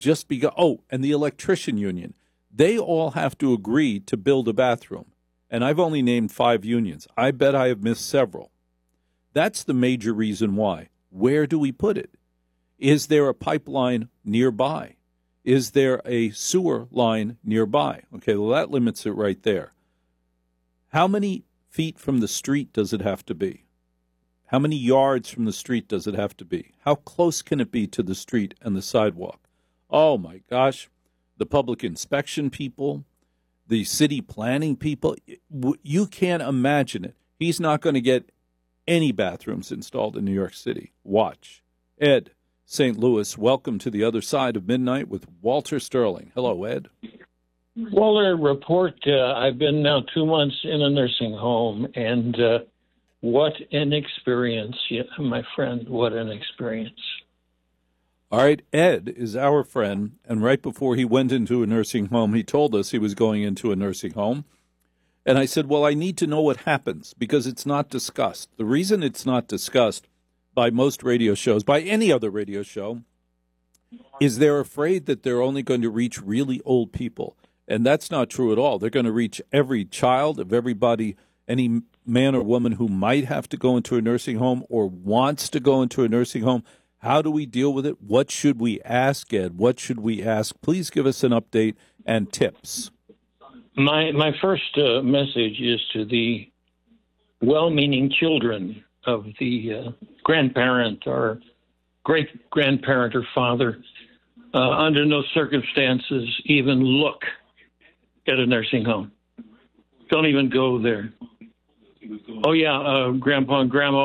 just because. Oh, and the electrician union. They all have to agree to build a bathroom. And I've only named 5 unions. I bet I have missed several. That's the major reason why. Where do we put it? Is there a pipeline nearby? Is there a sewer line nearby? Okay, well, that limits it right there. How many feet from the street does it have to be? How many yards from the street does it have to be? How close can it be to the street and the sidewalk? Oh, my gosh. The public inspection people, the city planning people, you can't imagine it. He's not going to get any bathrooms installed in New York City. Watch. Ed, St. Louis, welcome to the other side of midnight with Walter Sterling. Hello, Ed. Walter, report. I've been now 2 months in a nursing home, and what an experience, my friend, what an experience. All right, Ed is our friend, and right before he went into a nursing home, he told us he was going into a nursing home. And I said, well, I need to know what happens because it's not discussed. The reason it's not discussed by most radio shows, by any other radio show, is they're afraid that they're only going to reach really old people. And that's not true at all. They're going to reach every child of everybody, any man or woman who might have to go into a nursing home or wants to go into a nursing home. How do we deal with it? What should we ask, Ed? What should we ask? Please give us an update and tips. My first message is to the well-meaning children of the grandparent or great-grandparent or father. Under no circumstances even look at a nursing home. Don't even go there. Oh, yeah, Grandpa and Grandma,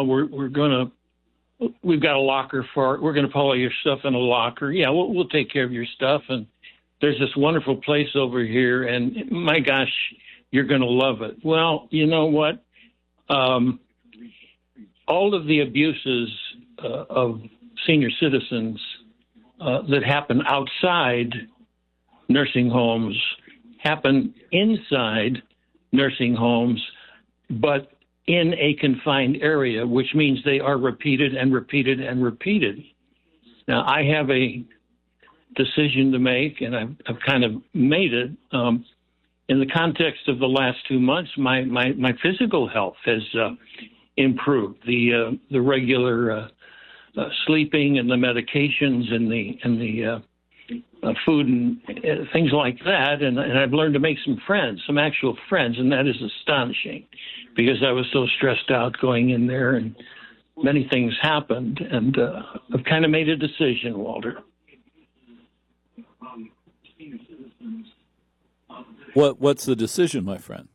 we've got a locker for it. We're going to put all your stuff in a locker. Yeah, we'll take care of your stuff. And there's this wonderful place over here, and my gosh, you're going to love it. Well, you know what? All of the abuses of senior citizens that happen outside nursing homes happen inside nursing homes, but in a confined area, which means they are repeated and repeated and repeated. Now, I have a decision to make, and I've kind of made it. In the context of the last 2 months, my physical health has improved. The regular sleeping and the medications and the food and things like that, and I've learned to make some friends, some actual friends, and that is astonishing because I was so stressed out going in there, and many things happened, and I've kind of made a decision, Walter. What's the decision, my friend?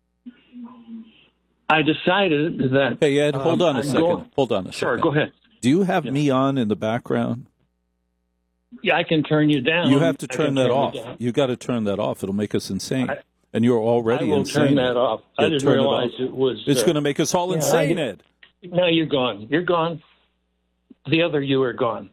I decided that... Hey, Ed, hold on a second. Hold on a second. Sure, go ahead. Do you have me on in the background? Yeah, I can turn you down. You have to turn that off. You got to turn that off. It'll make us insane. And you're already insane. I will turn that off. I didn't realize it was... It's going to make us all insane, Ed. No, you're gone. You're gone. The other you are gone.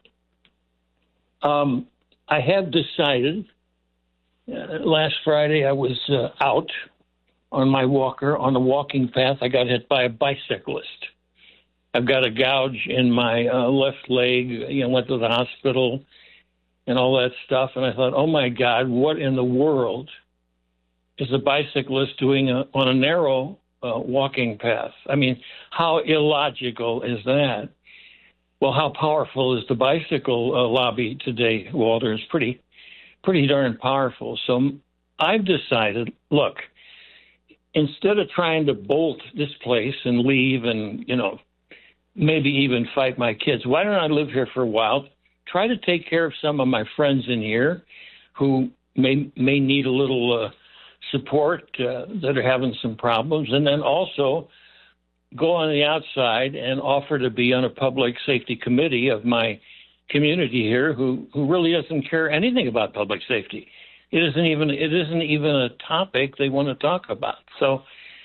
I have decided... last Friday, I was out on my walker on a walking path. I got hit by a bicyclist. I've got a gouge in my left leg. Went to the hospital and all that stuff. And I thought, oh, my God, what in the world is a bicyclist doing on a narrow walking path? I mean, how illogical is that? Well, how powerful is the bicycle lobby today, Walter? It's pretty darn powerful. So I've decided, look, instead of trying to bolt this place and leave and, maybe even fight my kids, why don't I live here for a while, try to take care of some of my friends in here who may need a little support that are having some problems, and then also go on the outside and offer to be on a public safety committee of my community here who really doesn't care anything about public safety. It isn't even a topic they want to talk about. So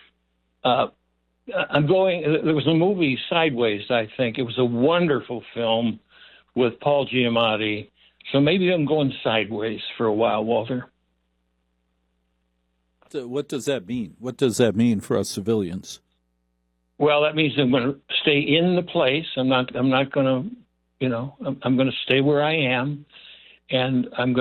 I'm going. There was a movie, Sideways, I think. It was a wonderful film with Paul Giamatti. So maybe I'm going sideways for a while, Walter. What does that mean? What does that mean for us civilians? Well, that means I'm going to stay in the place. I'm not going to. I'm going to stay where I am, and I'm going